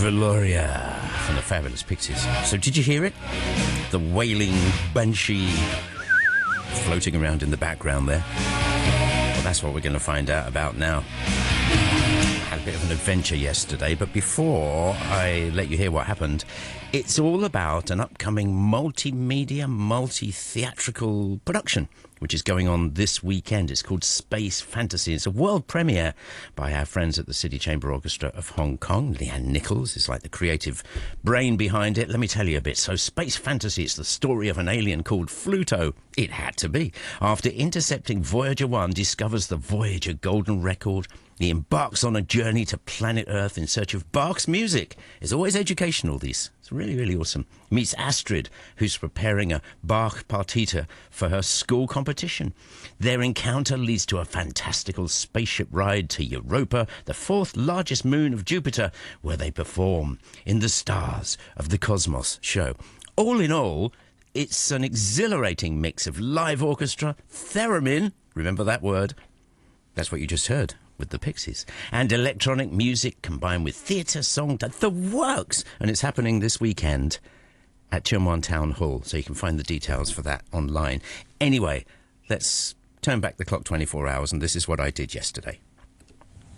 Veloria from the Fabulous Pixies. So did you hear it? The wailing banshee floating around in the background there. Well, that's what we're going to find out about now. I had a bit of an adventure yesterday, but before I let you hear what happened, it's all about an upcoming multimedia, multi-theatrical production, which is going on this weekend. It's called Space Fantasy. It's a world premiere by our friends at the City Chamber Orchestra of Hong Kong. Leanne Nichols is like the creative brain behind it. Let me tell you a bit. So Space Fantasy is the story of an alien called Fluto. It had to be. After intercepting Voyager 1, discovers the Voyager Golden Record. He embarks on a journey to planet Earth in search of Bach's music. It's always educational, these. It's really, really awesome. Meets Astrid, who's preparing a Bach partita for her school competition. Their encounter leads to a fantastical spaceship ride to Europa, the fourth largest moon of Jupiter, where they perform in the Stars of the Cosmos show. All in all, it's an exhilarating mix of live orchestra, theremin, remember that word? That's what you just heard with the Pixies, and electronic music combined with theatre, song, the works. And it's happening this weekend at Tsuen Wan Town Hall, so you can find the details for that online. Anyway, let's turn back the clock 24 hours, and this is what I did yesterday.